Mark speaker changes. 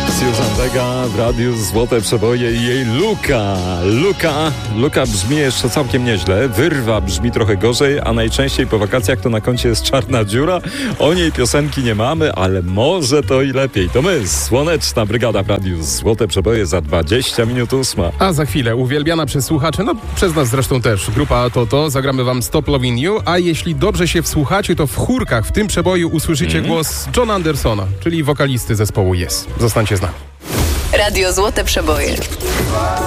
Speaker 1: Susan Vega w radiu Złote Przeboje i jej Luka brzmi jeszcze całkiem nieźle, Wyrwa brzmi trochę gorzej, a najczęściej po wakacjach to na koncie jest Czarna Dziura. O niej piosenki nie mamy, ale może to i lepiej. To my, Słoneczna Brygada w radiu Złote Przeboje za 20 minut 8.
Speaker 2: A za chwilę uwielbiana przez słuchaczy, no przez nas zresztą też, grupa Toto, zagramy wam Stop Loving You, a jeśli dobrze się wsłuchacie, to w chórkach w tym przeboju usłyszycie głos Johna Andersona, czyli wokalisty zespołu Yes. Zostańcie z nami.
Speaker 3: Radio Złote Przeboje.